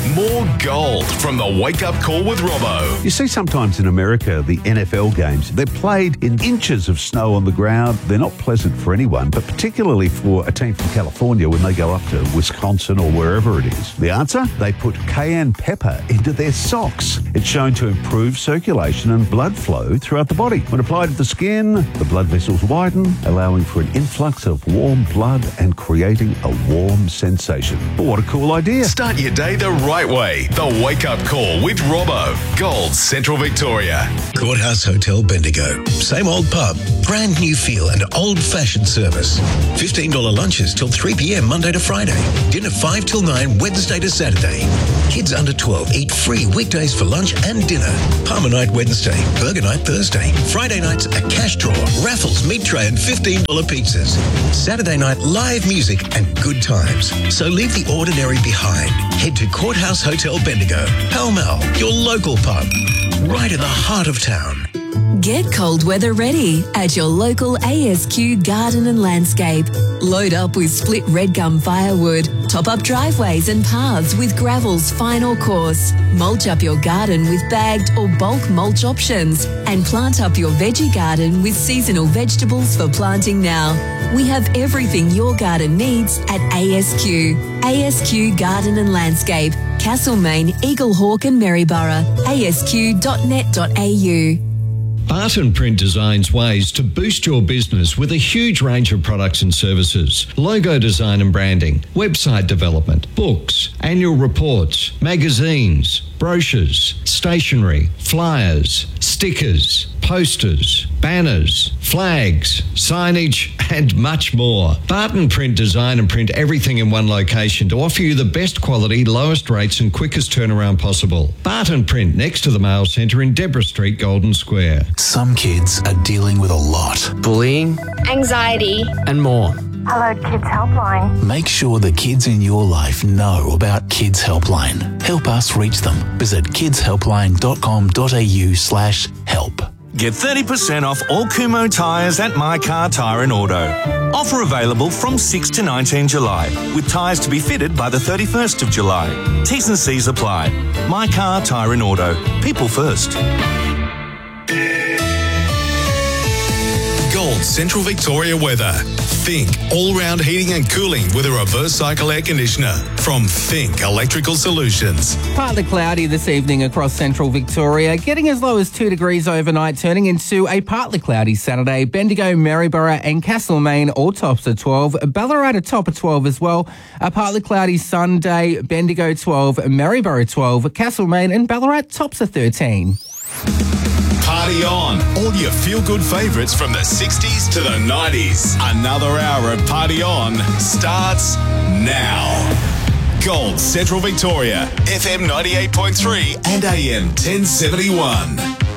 More gold from the Wake Up Call with Robbo. You see, sometimes in America, the NFL games, they're played in inches of snow on the ground. They're not pleasant for anyone, but particularly for a team from California when they go up to Wisconsin or wherever it is. The answer? They put cayenne pepper into their socks. It's shown to improve circulation and blood flow throughout the body. When applied to the skin, the blood vessels widen, allowing for an influx of warm blood and creating a warm sensation. But what a cool idea. Start your day the right way. The Wake Up Call with Robbo. Gold Central Victoria. Courthouse Hotel Bendigo. Same old pub, brand new feel and old-fashioned service. $15 lunches till 3 p.m. Monday to Friday. Dinner 5 till 9 Wednesday to Saturday. Kids under 12 eat free weekdays for lunch and dinner. Palmer night Wednesday, burger night Thursday. Friday nights a cash draw, raffles, meat tray and $15 pizzas. Saturday night live music and good times. So leave the ordinary behind. Head to Courthouse Hotel Bendigo, Pall Mall, your local pub, right in the heart of town. Get cold weather ready at your local ASQ Garden and Landscape. Load up with split red gum firewood, top up driveways and paths with gravel's final course, mulch up your garden with bagged or bulk mulch options, and plant up your veggie garden with seasonal vegetables for planting now. We have everything your garden needs at ASQ. ASQ Garden and Landscape, Castlemaine, Eaglehawk and Maryborough. asq.net.au. Barton Print designs ways to boost your business with a huge range of products and services. Logo design and branding, website development, books, annual reports, magazines, brochures, stationery, flyers, stickers, posters, banners, flags, signage, and much more. Barton Print design and print everything in one location to offer you the best quality, lowest rates and quickest turnaround possible. Barton Print next to the Mail Centre in Deborah Street, Golden Square. Some kids are dealing with a lot. Bullying, anxiety, and more. Hello Kids Helpline. Make sure the kids in your life know about Kids Helpline. Help us reach them. Visit kidshelpline.com.au/help. Get 30% off all Kumho tyres at My Car Tyre and Auto. Offer available from 6 to 19 July, with tyres to be fitted by the 31st of July. T's and C's apply. My Car Tyre and Auto. People first. Gold Central Victoria weather. Think all-round heating and cooling with a reverse cycle air conditioner from Think Electrical Solutions. Partly cloudy this evening across central Victoria, getting as low as 2 degrees overnight, turning into a partly cloudy Saturday. Bendigo, Maryborough and Castlemaine all tops at 12. Ballarat a top of 12 as well. A partly cloudy Sunday, Bendigo 12, Maryborough 12, Castlemaine and Ballarat tops of 13. Party on. All your feel-good favourites from the 60s to the 90s. Another hour of Party On starts now. Gold Central Victoria, FM 98.3 and AM 1071.